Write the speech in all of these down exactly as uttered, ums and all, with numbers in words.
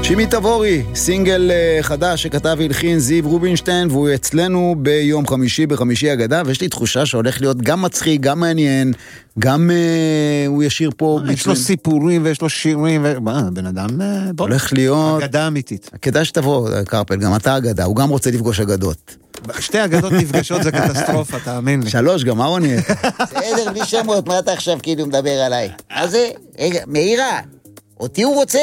שימי תבורי, סינגל חדש שכתב והלחין זיו רובינשטיין, והוא אצלנו ביום חמישי בחמישי אגדה, ויש לי תחושה שהולך להיות גם מצחיק, גם מעניין, גם uh, הוא ישיר פה... יש בצל... לו סיפורים ויש לו שירים, ו... מה, בן אדם... בוא, הולך להיות... אגדה אמיתית. כדאי שתבוא, קרפל, גם אתה אגדה, הוא גם רוצה לפגוש אגדות. שתי אגדות נפגשות זה קטסטרופה, תאמין לי. שלוש, גם אהרון יהיה. בסדר, בלי שמות, מה אתה עכשיו כאילו מדבר עליי? אז זה, רגע, מאירה, אותי הוא רוצה?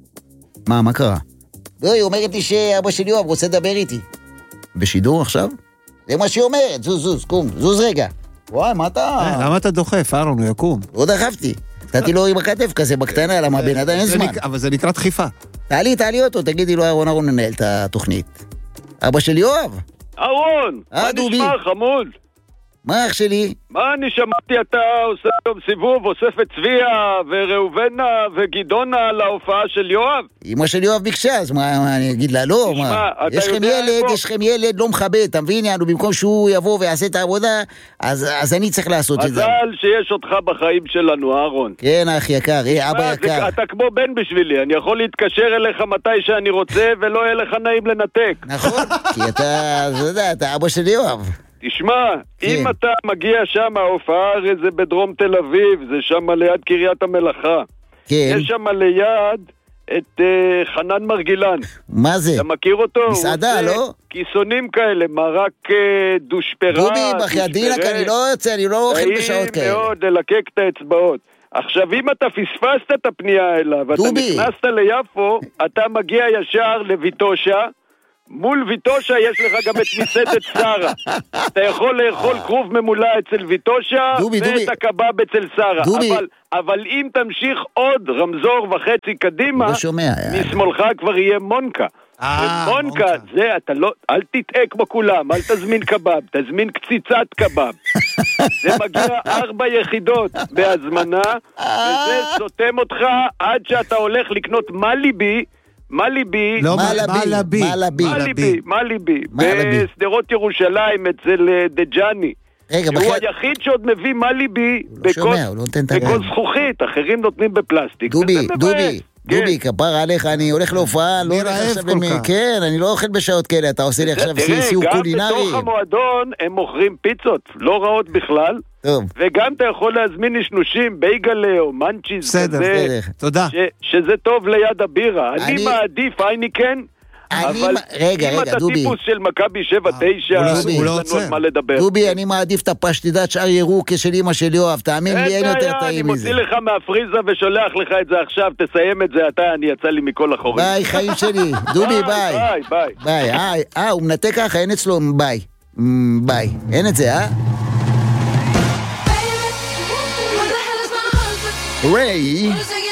מה, מה קרה? לא, היא אומרת לי שאבא שלי יואב רוצה לדבר איתי. בשידור עכשיו? זה מה שהיא אומרת, זוז, זוז, קום, זוז רגע. וואי, מה אתה... למה אתה דוחף, אהרון, הוא יקום? לא דחפתי. נתתי לו עם הכתף כזה בקטנה, למה בן אדם אין זמן. אבל זה נקרא דחיפה. תעלי, תעלי אותו, תגידי לו, אהרון, אהרון ננהל את התוכנית. אבא שלי יואב. אהרון, מה נשמע חמוד? מה אח שלי? מה אני שמעתי אתה עושה היום סיבוב, אוסף את צביה וראובנה וגדעונה להופעה של יואב? אמא של יואב ביקשה, אז מה, מה אני אגיד לה? לא, תשמע, מה? אתה יש לכם יודע ילד, איפה? יש לכם ילד לא מכבד, אתה מבין? יענו, במקום שהוא יבוא ויעשה את העבודה, אז, אז אני צריך לעשות את זה. מזל שיש אותך בחיים שלנו, אהרון. כן, אח יקר, אה, אבא מה, יקר. זה, אתה כמו בן בשבילי, אני יכול להתקשר אליך מתי שאני רוצה ולא יהיה לך נעים לנתק. נכון, כי אתה, אתה יודע, אתה אבא של יואב. תשמע, כן. אם אתה מגיע שם, ההופעה הרי זה בדרום תל אביב, זה שם ליד קריית המלאכה. כן. יש שם ליד את uh, חנן מרגילן. מה זה? אתה מכיר אותו? מסעדה, לא? כיסונים כאלה, מרק uh, דושפרה. דובי, בחיידינק, אני לא יוצא, אני לא אוכל בשעות כאלה. טעים מאוד, ללקק את האצבעות. עכשיו, אם אתה פספסת את הפנייה אליו, ואתה דובי. נכנסת ליפו, אתה מגיע ישר לויטושה, מול ויטושה יש לך גם את מסעדת שרה. אתה יכול לאכול כרוב ממולא אצל ויטושה דובי, ואת דובי. הקבב אצל שרה. דובי. אבל, אבל אם תמשיך עוד רמזור וחצי קדימה, לא שומע. משמאלך כבר יהיה מונקה. אה, ומונקה, מונקה. זה אתה לא, אל תטעה כמו כולם, אל תזמין קבב, תזמין קציצת קבב. זה מגיע ארבע יחידות בהזמנה, וזה סותם אותך עד שאתה הולך לקנות מליבי, מליבי, לא, מה לבי? מלבי. מה לבי? מליבי, מליבי, מליבי. בשדרות ירושלים אצל אה, דג'ני. רגע, שהוא בחייאת... היחיד שעוד מביא מליבי לא שומע, הוא לא נותן את בכוס הגב. זכוכית, אחרים נותנים בפלסטיק. דובי, וזה מבאס. דובי, כן. דובי, כפרה עליך, אני הולך להופעה, לא אני הולך רעב עכשיו כל למי... כך. כן, אני לא אוכל בשעות כאלה, אתה עושה לי עכשיו סיור תראה, קולינרי. גם בתוך המועדון הם מוכרים פיצות, לא רעות בכלל, טוב, וגם אתה יכול להזמין נשנושים, בייגלה או מנצ'יז בסדר, כזה, בסדר. תודה. ש- שזה טוב ליד הבירה. אני אני- מעדיף אייניקן, אני אבל מ- רגע, אם רגע, אתה דובי. טיפוס של מכבי שבע תשע, הוא לא- יש הוא לא לנו עוצר. על מה לדבר. דובי, אני מעדיף את הפשטידת שער ירוק של אמא של יואב, תאמין לי, אין יותר אני טעים מזה. מוציא לך מהפריזה ושולח לך את זה עכשיו, תסיים את זה אתה, אני יצא לי מכל החורים. ביי, חיים שלי. דובי, ביי. ביי, ביי. ביי, אה, אה, הוא מנתק ככה, אין אצלו, ביי. מ, ביי. אין את זה, אה? ריי.